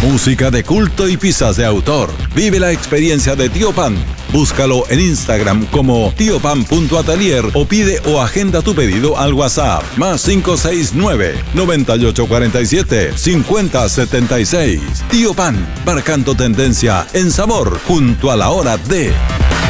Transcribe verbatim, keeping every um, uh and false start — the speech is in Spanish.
Música de culto y pizzas de autor. Vive la experiencia de Tío Pan. Búscalo en Instagram como tío pan punto atelier o pide o agenda tu pedido al WhatsApp más cinco seis nueve, noventa y ocho cuarenta y siete, cincuenta setenta y seis. Tío Pan, marcando tendencia en sabor junto a la hora de...